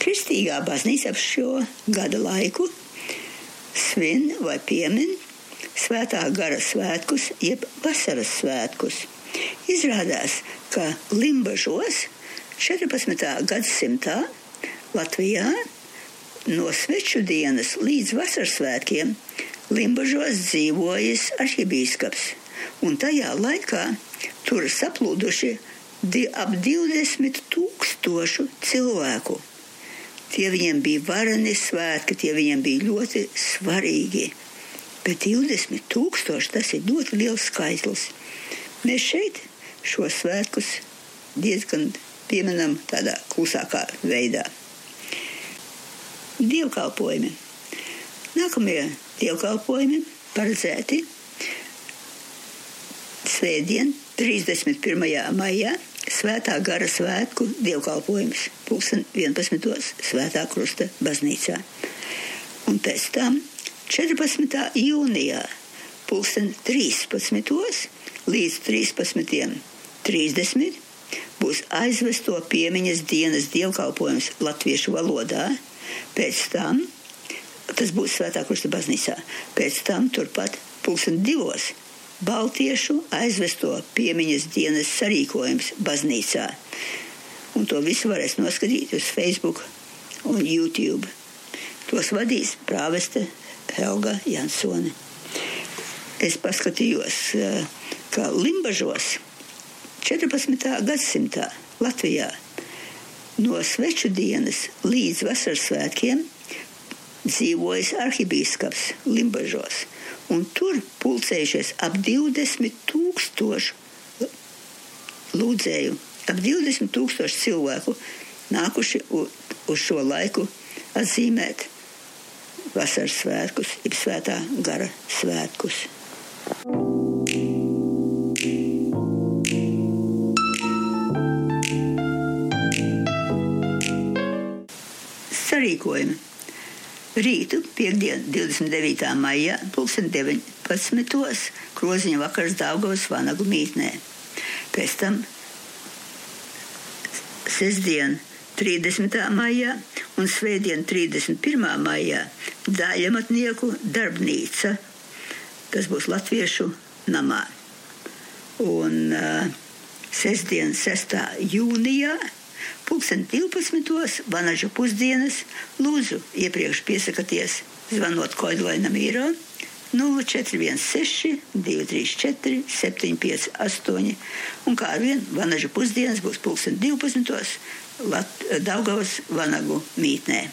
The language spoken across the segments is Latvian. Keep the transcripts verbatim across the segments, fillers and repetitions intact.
Kristīgā baznīca ap šo gada laiku svin vai piemin Svētā gara svētkus, jeb vasaras svētkus. Izrādās, ka Limbažos četrpadsmitā gadsimtā Latvijā no sveču dienas līdz vasaras svētkiem Limbažos dzīvojis arhibīskaps, un tajā laikā tur saplūduši di- ap divdesmit tūkstošu cilvēku. Tie viņiem bija vareni svētki, tie viņiem bija ļoti svarīgi. Bet divdesmit tūkstoši tas ir ļoti liels skaitlis. Mēs šeit šo svētkus diezgan pieminam tādā klusākā veidā. Dievkalpojumi. Nākamie dievkalpojumi paredzēti svētdien, trīsdesmit pirmajā maijā, Svētā gara svētku dievkalpojums, pulksten vienpadsmitos Svētā Krusta baznīcā. Un pēc tam četrpadsmitā jūnijā, pulksten trīspadsmitos līdz trīspadsmit trīsdesmit būs aizvesto piemiņas dienas dievkalpojums latviešu valodā. Pēc tam, tas būs Svētā Krusta baznīcā, pēc tam turpat pulksten divos baltiešu aizvesto piemiņas dienas sarīkojums baznīcā. Un to visu varēs noskatīt uz Facebook un YouTube. Tos vadīs prāveste Helga Jansone. Es paskatījos, ka Limbažos četrpadsmitā gadsimtā Latvijā no sveču dienas līdz vasaras svētkiem dzīvojas arhibīskaps Limbažos, un tur pulcējušies ap divdesmit tūkstošu lūdzēju, ap divdesmit tūkstošu cilvēku nākuši uz šo laiku atzīmēt vasaras svētkus, jeb Svētā gara svētkus. Sarīkojumi. Rītu, piekdien, divdesmit devītā maijā, pulksten deviņpadsmitos Kroziņa vakars Daugavas vanagu mītnē. Pēc tam sestdien, trīsdesmitā maijā un svētdien, trīsdesmit pirmā maijā Daļamatnieku darbnīca. Tas būs Latviešu namā. Un uh, sestdien, sestā jūnijā, pulksten divpadsmitos Vanažu pusdienas, lūdzu iepriekš piesakaties zvanot Koidlaina mīro nulle četri viens seši divi trīs četri septiņi pieci astoņi, un kā arvien Vanažu pusdienas būs pulksten divpadsmitos Lat- Daugavas vanagu mītnē.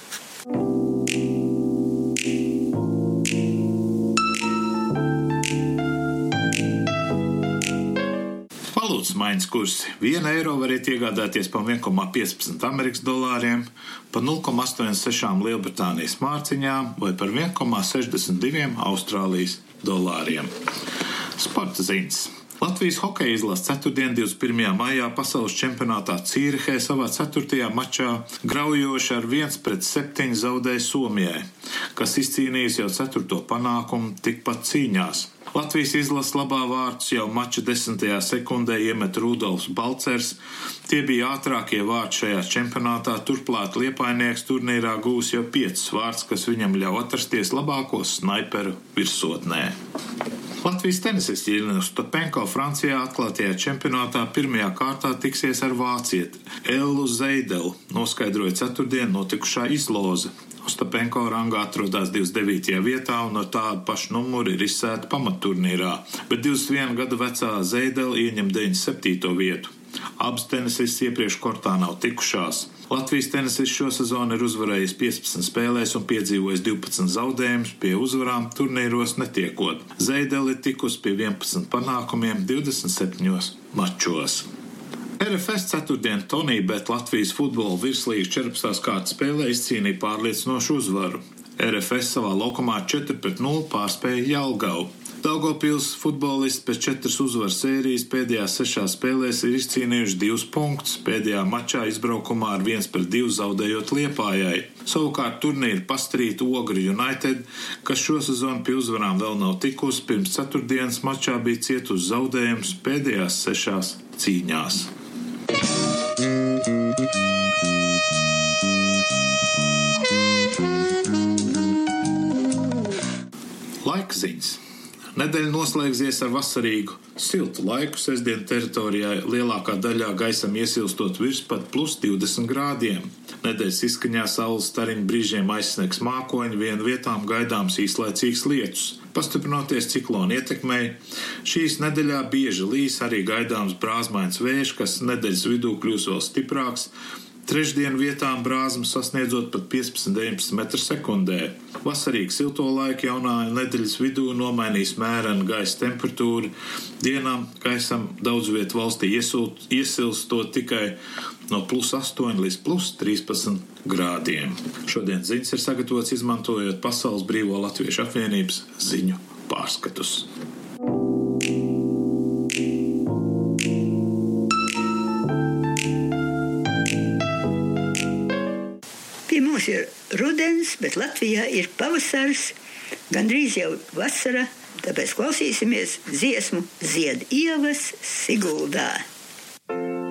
Valūtas maiņas kursi. vienu eiro variet iegādāties pa viens komats piecpadsmit Amerikas dolāriem, pa nulle komats astoņdesmit seši Lielbritānijas mārciņām vai par viens komats sešdesmit divi Austrālijas dolāriem. Sporta ziņas. Latvijas hokeja izlase ceturtdien, divdesmit pirmajā maijā pasaules čempionātā Cīrihē savā ceturtajā mačā graujoši ar viens pret septiņi zaudēja Somijai, kas izcīnījis jau ceturto panākumu tikpat cīņās. Latvijas izlases labā vārtus jau mača desmitajā sekundē iemet Rudolfs Balcers. Tie bija ātrākie vārti šajā čempionātā, turklāt Liepainieks turnīrā gūs jau piecus vārtus, kas viņam ļauj atrasties labāko snaiperu virsotnē. Latvijas tenisists Jilina Ostapenko Francijā atklātajā čempionātā pirmajā kārtā tiksies ar vācieti Ellu Zeidelu, noskaidroja ceturtdien notikušā izloze. Ostapenko rangā atrodas divdesmit devītajā vietā un ar tādu pašu numuru ir izsēta pamatturnīrā, bet divdesmit viena gadu vecā Zeidela ieņem deviņdesmit septīto vietu. Abas tenisists iepriekš kortā nav tikušās. Latvijas tenisists šo sezonu ir uzvarējis piecpadsmit spēlēs un piedzīvojis divpadsmit zaudējumus, pie uzvarām turnīros netiekot. Zeidela ir tikusi pie vienpadsmit panākumiem divdesmit septiņos mačos. R F S ceturtdien Tonybet Latvijas futbola virslīgas četrpadsmitās kārtas spēlē izcīnīja pārliecinošu uzvaru. R F S savā laukumā četri pret nulli pārspēja Jelgavu. Daugavpils futbolisti pēc četras uzvaras sērijas pēdējās sešās spēlēs ir izcīnījuši divus punktus, pēdējā mačā izbraukumā ar viens pret divu zaudējot Liepājai. Savukārt turnīru pastrīta Ogri United, kas šo sezonu pie uzvarām vēl nav tikusi, pirms ceturtdienas mačā bija cietusi zaudējums pēdējās sešās cīņās. Laika ziņas. Nedēļa noslēgsies ar vasarīgu, siltu laiku. Sestdien teritorijā lielākā daļā gaisam iesilstot virs pat plus divdesmit grādiem. Nedēļas izskaņā saules stariņu brīžiem aizsniegs mākoņi, vien vietām gaidāms īslaicīgs lietus. Pastiprinoties ciklona ietekmei, šīs nedēļā bieži līs, arī gaidāms brāzmains vējš, kas nedēļas vidū kļūs vēl stiprāks. Trešdien vietām brāzma sasniedzot pat piecpadsmit deviņpadsmit metru sekundē. Vasarīgi silto laiku jaunā nedēļas vidū nomainīs mērena gaisa temperatūra. Dienām gaisam daudz vietu valstī iesult, iesilstot tikai no plus astoņi līdz plus trīspadsmit grādiem. Šodien ziņas ir sagatavotas izmantojot Pasaules Brīvo Latviešu apvienības ziņu pārskatus. Pie mums ir rudens, bet Latvijā ir pavasars, gandrīz jau vasara, tāpēc klausīsimies dziesmu Zied ievas Siguldā.